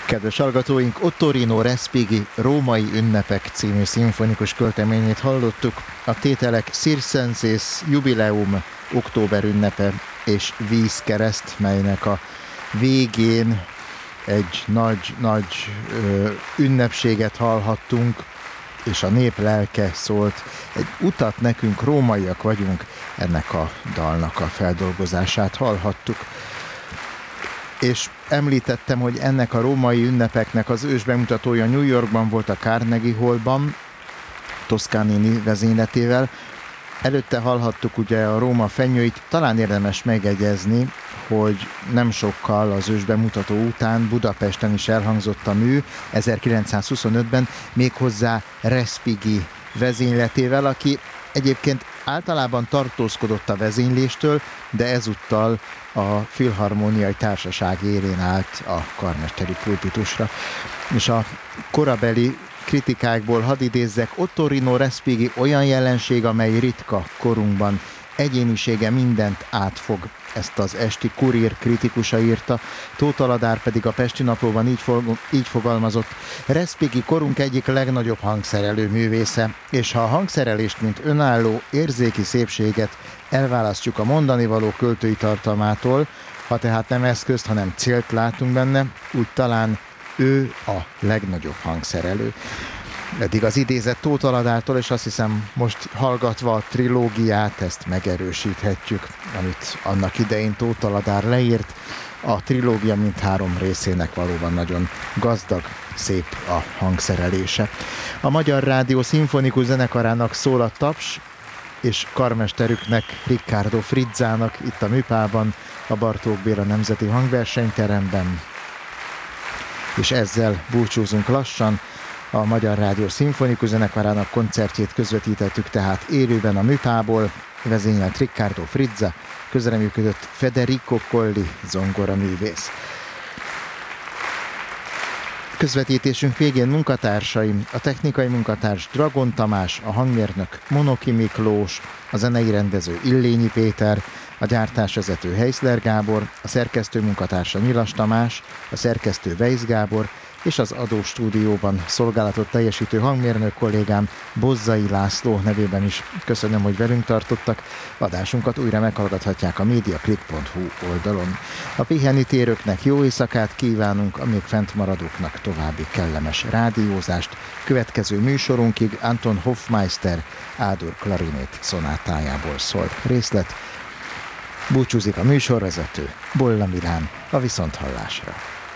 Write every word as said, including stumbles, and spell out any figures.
Kedves hallgatóink, Ottorino Respighi Római ünnepek című szimfonikus költeményét hallottuk. A tételek Circenses Jubileum október ünnepe és Vízkereszt, melynek a végén egy nagy-nagy ünnepséget hallhattunk, és a nép lelke szólt. Egy utat nekünk, rómaiak vagyunk, ennek a dalnak a feldolgozását hallhattuk. És említettem, hogy ennek a római ünnepeknek az ősbemutatója New Yorkban volt, a Carnegie Hallban, Toscanini vezényletével. Előtte hallhattuk ugye a Róma fenyőit, talán érdemes megegyezni, hogy nem sokkal az ősbemutató után Budapesten is elhangzott a mű, ezerkilencszázhuszonötben, méghozzá Respighi vezényletével, aki egyébként általában tartózkodott a vezényléstől, de ezúttal a Filharmóniai Társaság élén állt a karmesteri pulpitusra. És a korabeli kritikákból hadd idézzek, Ottorino Respighi olyan jelenség, amely ritka korunkban, egyénisége mindent átfog. Ezt az esti Kurír kritikusa írta, Tóth Aladár pedig a Pesti Naplóban így, fog, így fogalmazott: Respighi korunk egyik legnagyobb hangszerelő művésze, és ha a hangszerelést, mint önálló, érzéki szépséget elválasztjuk a mondani való költői tartalmától, ha tehát nem eszközt, hanem célt látunk benne, úgy talán ő a legnagyobb hangszerelő. Eddig az idézet Tóth Aladártól, és azt hiszem most hallgatva a trilógiát ezt megerősíthetjük, amit annak idején Tóth Aladár leírt. A trilógia mindhárom részének valóban nagyon gazdag, szép a hangszerelése. A Magyar Rádió Szimfonikus Zenekarának szól a taps, és karmesterüknek, Riccardo Frizzának itt a Műpában, a Bartók Béla Nemzeti Hangversenyteremben. És ezzel búcsúzunk lassan. A Magyar Rádió Szimfonikus Zenekarának koncertjét közvetítettük tehát élőben a Műpából, vezényelt Riccardo Frizza, közreműködött Federico Colli zongoraművész. Közvetítésünk végén munkatársaim, a technikai munkatárs Dragon Tamás, a hangmérnök Monoki Miklós, a zenei rendező Illényi Péter, a gyártásvezető Heisler Gábor, a szerkesztő munkatársa Nyilas Tamás, a szerkesztő Weisz Gábor, és az adóstúdióban szolgálatot teljesítő hangmérnök kollégám Bozzai László nevében is köszönöm, hogy velünk tartottak. Adásunkat újra meghallgathatják a mediaclick pont hu oldalon. A pihenni térőknek jó éjszakát kívánunk, a még fent maradóknak további kellemes rádiózást. Következő műsorunkig Anton Hofmeister Ádur klarinét szonátájából szólt részlet. Búcsúzik a műsorvezető, Bolla Milán, a viszonthallásra.